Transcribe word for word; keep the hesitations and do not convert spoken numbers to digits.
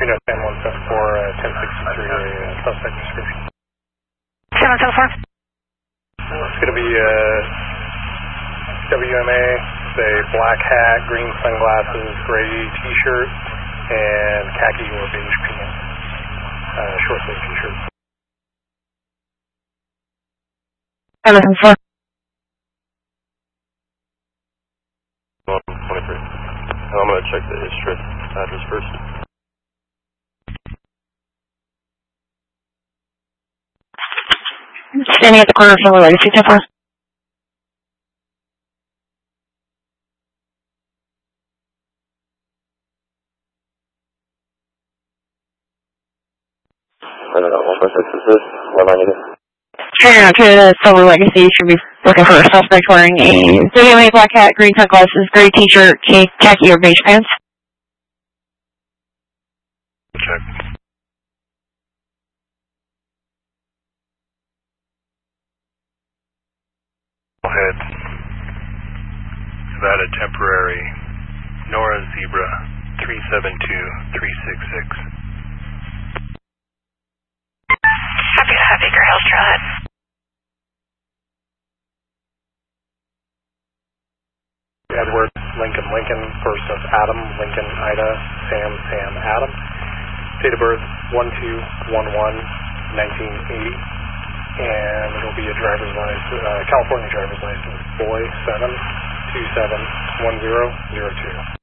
Reno ten one seven four, uh, ten sixty-three, uh, suspect description. ten one seven four. It's going to be uh, W M A, say black hat, green sunglasses, gray t-shirt, and khaki or beige pants, uh, short sleeve t-shirt. eleven four. twenty-three. I'm going to check the history address first. Standing at the corner of Silver Legacy, ten four. I don't know, one four six is this? What am I needing? Turning out to the Silver Legacy, you should be looking for a suspect wearing a W M A black hat, green sunglasses, gray t-shirt, khaki or beige pants. Check. Head. About a temporary Nora Zebra three seven two three six six. Happy to have Baker Hills Trailhead. Edward Lincoln Lincoln, first of Adam Lincoln Ida Sam Sam Adam. Date of birth one two one one nineteen eighty. And it'll be a driver's license, uh, California driver's license, boy seven two seven one zero zero two.